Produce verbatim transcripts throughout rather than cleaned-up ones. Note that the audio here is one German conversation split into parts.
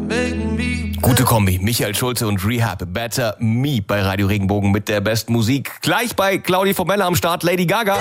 Gute Kombi, Michael Schulze und Rehab, Better Me bei Radio Regenbogen mit der besten Musik. Gleich bei Claudia Formella am Start, Lady Gaga.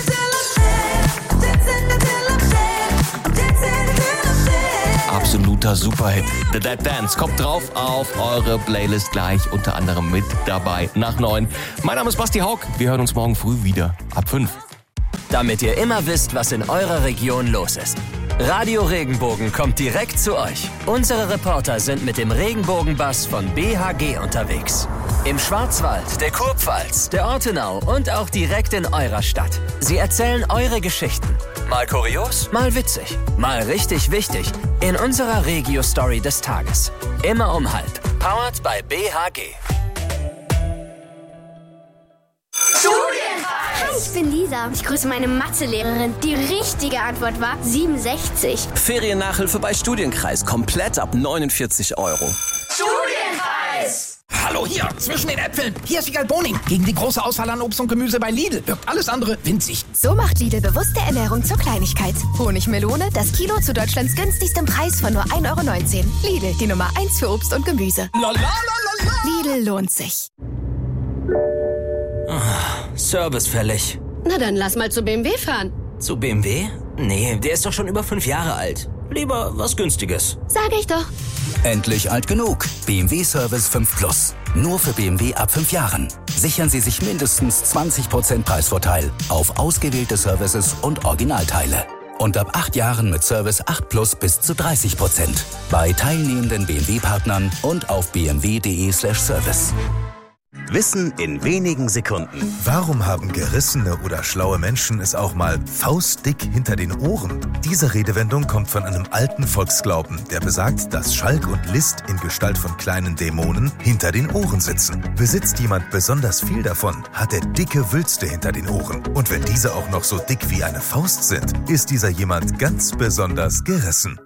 Absoluter Superhit. The Dead Dance kommt drauf auf eure Playlist gleich, unter anderem mit dabei nach neun. Mein Name ist Basti Haug, wir hören uns morgen früh wieder ab fünf. Damit ihr immer wisst, was in eurer Region los ist. Radio Regenbogen kommt direkt zu euch. Unsere Reporter sind mit dem Regenbogenbus von B H G unterwegs. Im Schwarzwald, der Kurpfalz, der Ortenau und auch direkt in eurer Stadt. Sie erzählen eure Geschichten. Mal kurios, mal witzig, mal richtig wichtig. In unserer Regio-Story des Tages. Immer um halb. Powered by B H G. Ich bin Lisa. Ich grüße meine Mathelehrerin. Die richtige Antwort war siebenundsechzig. Feriennachhilfe bei Studienkreis. Komplett ab neunundvierzig Euro. Studienkreis! Hallo hier, zwischen den Äpfeln. Hier ist Wiegald Boning. Gegen die große Auswahl an Obst und Gemüse bei Lidl wirkt alles andere winzig. So macht Lidl bewusste Ernährung zur Kleinigkeit. Honigmelone, das Kilo zu Deutschlands günstigstem Preis von nur ein Euro neunzehn. Lidl, die Nummer eins für Obst und Gemüse. La, la, la, la, la. Lidl lohnt sich. Service fällig. Na dann lass mal zu B M W fahren. Zu B M W? Nee, der ist doch schon über fünf Jahre alt. Lieber was Günstiges. Sag ich doch. Endlich alt genug. B M W Service fünf Plus. Nur für B M W ab fünf Jahren. Sichern Sie sich mindestens zwanzig Prozent Preisvorteil auf ausgewählte Services und Originalteile. Und ab acht Jahren mit Service acht Plus bis zu dreißig Prozent. Bei teilnehmenden B M W-Partnern und auf b m w punkt d e slash service. Wissen in wenigen Sekunden. Warum haben gerissene oder schlaue Menschen es auch mal faustdick hinter den Ohren? Diese Redewendung kommt von einem alten Volksglauben, der besagt, dass Schalk und List in Gestalt von kleinen Dämonen hinter den Ohren sitzen. Besitzt jemand besonders viel davon, hat er dicke Wülste hinter den Ohren. Und wenn diese auch noch so dick wie eine Faust sind, ist dieser jemand ganz besonders gerissen.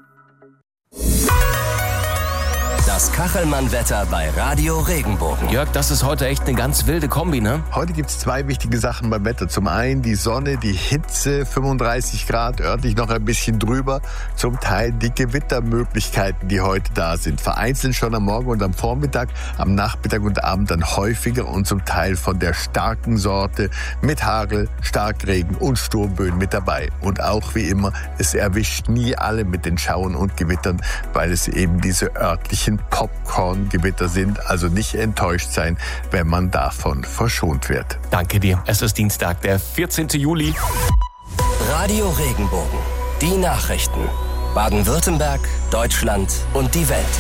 Das Kachelmann-Wetter bei Radio Regenbogen. Jörg, das ist heute echt eine ganz wilde Kombi, ne? Heute gibt es zwei wichtige Sachen beim Wetter. Zum einen die Sonne, die Hitze, fünfunddreißig Grad, örtlich noch ein bisschen drüber. Zum Teil die Gewittermöglichkeiten, die heute da sind. Vereinzelt schon am Morgen und am Vormittag, am Nachmittag und Abend dann häufiger und zum Teil von der starken Sorte mit Hagel, Starkregen und Sturmböen mit dabei. Und auch wie immer, es erwischt nie alle mit den Schauern und Gewittern, weil es eben diese örtlichen Popcorn-Gewitter sind, also nicht enttäuscht sein, wenn man davon verschont wird. Danke dir. Es ist Dienstag, der vierzehnten Juli. Radio Regenbogen. Die Nachrichten. Baden-Württemberg, Deutschland und die Welt.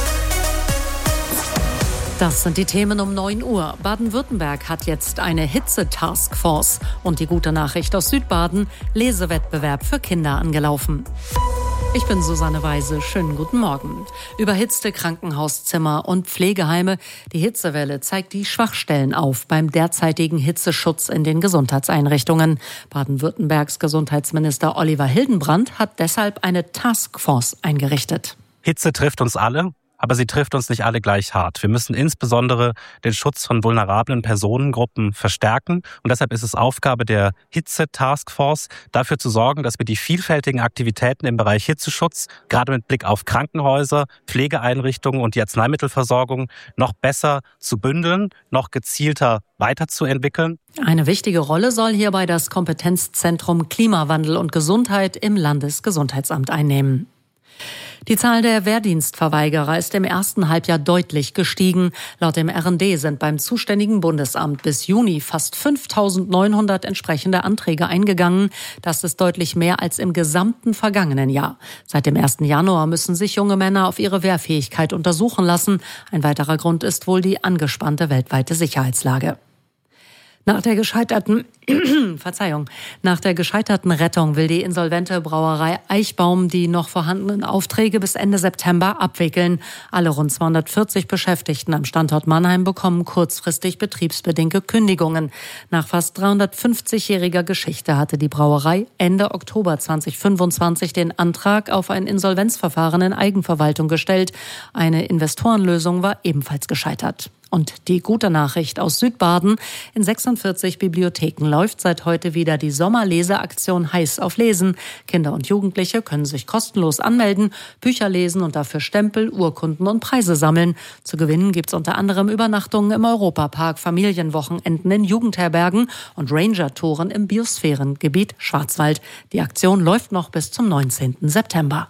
Das sind die Themen um neun Uhr. Baden-Württemberg hat jetzt eine Hitze-Taskforce. Und die gute Nachricht aus Südbaden, Lesewettbewerb für Kinder angelaufen. Ich bin Susanne Weise. Schönen guten Morgen. Überhitzte Krankenhauszimmer und Pflegeheime. Die Hitzewelle zeigt die Schwachstellen auf beim derzeitigen Hitzeschutz in den Gesundheitseinrichtungen. Baden-Württembergs Gesundheitsminister Oliver Hildenbrand hat deshalb eine Taskforce eingerichtet. Hitze trifft uns alle. Aber sie trifft uns nicht alle gleich hart. Wir müssen insbesondere den Schutz von vulnerablen Personengruppen verstärken. Und deshalb ist es Aufgabe der Hitze-Taskforce, dafür zu sorgen, dass wir die vielfältigen Aktivitäten im Bereich Hitzeschutz, gerade mit Blick auf Krankenhäuser, Pflegeeinrichtungen und die Arzneimittelversorgung, noch besser zu bündeln, noch gezielter weiterzuentwickeln. Eine wichtige Rolle soll hierbei das Kompetenzzentrum Klimawandel und Gesundheit im Landesgesundheitsamt einnehmen. Die Zahl der Wehrdienstverweigerer ist im ersten Halbjahr deutlich gestiegen. Laut dem R N D sind beim zuständigen Bundesamt bis Juni fast fünftausendneunhundert entsprechende Anträge eingegangen. Das ist deutlich mehr als im gesamten vergangenen Jahr. Seit dem ersten Januar müssen sich junge Männer auf ihre Wehrfähigkeit untersuchen lassen. Ein weiterer Grund ist wohl die angespannte weltweite Sicherheitslage. Nach der gescheiterten, Verzeihung, nach der gescheiterten Rettung will die insolvente Brauerei Eichbaum die noch vorhandenen Aufträge bis Ende September abwickeln. Alle rund zweihundertvierzig Beschäftigten am Standort Mannheim bekommen kurzfristig betriebsbedingte Kündigungen. Nach fast dreihundertfünfzigjähriger Geschichte hatte die Brauerei Ende Oktober zweitausendfünfundzwanzig den Antrag auf ein Insolvenzverfahren in Eigenverwaltung gestellt. Eine Investorenlösung war ebenfalls gescheitert. Und die gute Nachricht aus Südbaden: In sechsundvierzig Bibliotheken läuft seit heute wieder die Sommerleseaktion Heiß auf Lesen. Kinder und Jugendliche können sich kostenlos anmelden, Bücher lesen und dafür Stempel, Urkunden und Preise sammeln. Zu gewinnen gibt's unter anderem Übernachtungen im Europapark, Familienwochenenden in Jugendherbergen und Ranger-Touren im Biosphärengebiet Schwarzwald. Die Aktion läuft noch bis zum neunzehnten September.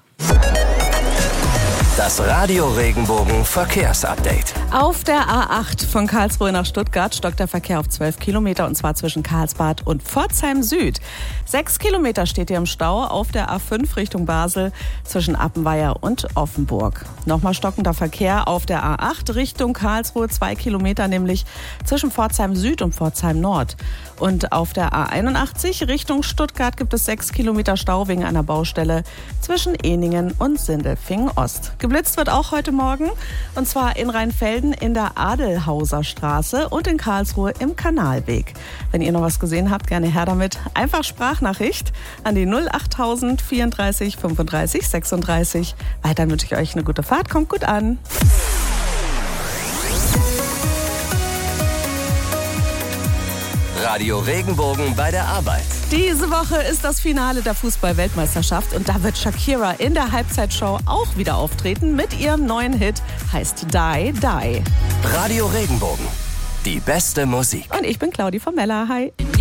Das Radio Regenbogen Verkehrsupdate. Auf der A acht von Karlsruhe nach Stuttgart stockt der Verkehr auf zwölf Kilometer, und zwar zwischen Karlsbad und Pforzheim Süd. Sechs Kilometer steht ihr im Stau auf der A fünf Richtung Basel zwischen Appenweier und Offenburg. Nochmal stockender Verkehr auf der A acht Richtung Karlsruhe, zwei Kilometer nämlich zwischen Pforzheim Süd und Pforzheim Nord. Und auf der A einundachtzig Richtung Stuttgart gibt es sechs Kilometer Stau wegen einer Baustelle zwischen Eningen und Sindelfingen Ost. Geblitzt wird auch heute Morgen, und zwar in Rheinfelden in der Adelhauser Straße und in Karlsruhe im Kanalweg. Wenn ihr noch was gesehen habt, gerne her damit. Einfach Sprachnachricht an die null achttausend vierunddreißig fünfunddreißig sechsunddreißig. Weiter wünsche ich euch eine gute Fahrt, kommt gut an. Radio Regenbogen bei der Arbeit. Diese Woche ist das Finale der Fußball-Weltmeisterschaft, und da wird Shakira in der Halbzeitshow auch wieder auftreten mit ihrem neuen Hit, heißt Die, Die. Radio Regenbogen, die beste Musik. Und ich bin Claudi von Mella, hi.